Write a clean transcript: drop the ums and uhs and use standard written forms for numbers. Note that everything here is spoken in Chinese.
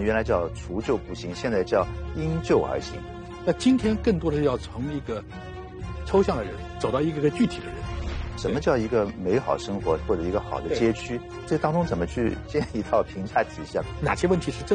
能原来叫除旧布新，现在叫因旧而新。 那今天更多的是要从一个抽象的人走到一个具体的人。 什么叫一个美好生活或者一个好的街区？这当中怎么去建一套评价体系啊？ 哪些问题是真